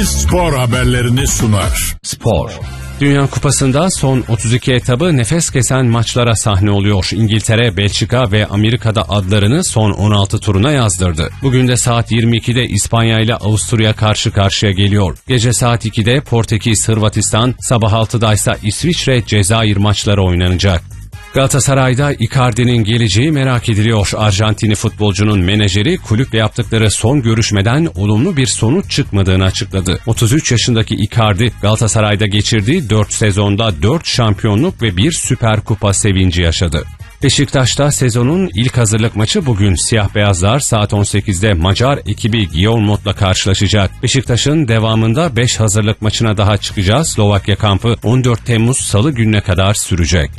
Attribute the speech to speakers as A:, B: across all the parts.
A: Spor haberlerini sunar.
B: Spor. Dünya Kupası'nda son 32 etabı nefes kesen maçlara sahne oluyor. İngiltere, Belçika ve Amerika'da adlarını son 16 turuna yazdırdı. Bugün de saat 22'de İspanya ile Avusturya karşı karşıya geliyor. Gece saat 2'de Portekiz, Hırvatistan, sabah 6'da ise İsviçre, Cezayir maçları oynanacak. Galatasaray'da Icardi'nin geleceği merak ediliyor. Arjantinli futbolcunun menajeri kulüple yaptıkları son görüşmeden olumlu bir sonuç çıkmadığını açıkladı. 33 yaşındaki Icardi Galatasaray'da geçirdiği 4 sezonda 4 şampiyonluk ve 1 Süper Kupa sevinci yaşadı. Beşiktaş'ta sezonun ilk hazırlık maçı bugün. Siyah beyazlar saat 18'de Macar ekibi Guillermo'la karşılaşacak. Beşiktaş'ın devamında 5 hazırlık maçına daha çıkacağız. Slovakya kampı 14 Temmuz Salı gününe kadar sürecek.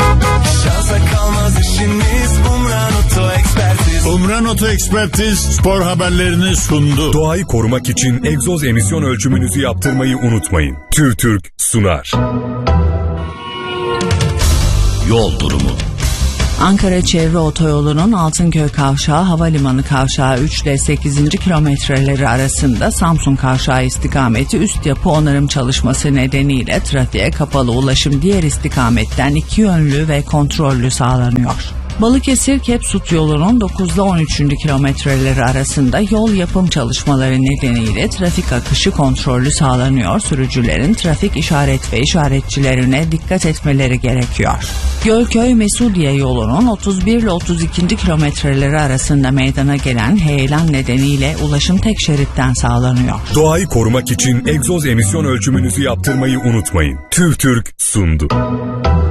A: Umran Oto Ekspertiz spor haberlerini sundu.
C: Doğayı korumak için egzoz emisyon ölçümünüzü yaptırmayı unutmayın. TÜRTÜRK sunar.
B: Yol durumu.
D: Ankara Çevre Otoyolu'nun Altınköy Kavşağı Havalimanı Kavşağı 3 ile 8. kilometreleri arasında Samsun Kavşağı istikameti üst yapı onarım çalışması nedeniyle trafiğe kapalı ulaşım diğer istikametten 2 yönlü ve kontrollü sağlanıyor. Balıkesir-Kepsut yolunun 9 ile 13. kilometreleri arasında yol yapım çalışmaları nedeniyle trafik akışı kontrollü sağlanıyor. Sürücülerin trafik işaret ve işaretçilerine dikkat etmeleri gerekiyor. Gölköy-Mesudiye yolunun 31 ile 32. kilometreleri arasında meydana gelen heyelan nedeniyle ulaşım tek şeritten sağlanıyor.
C: Doğayı korumak için egzoz emisyon ölçümünüzü yaptırmayı unutmayın. TÜRTÜRK sundu.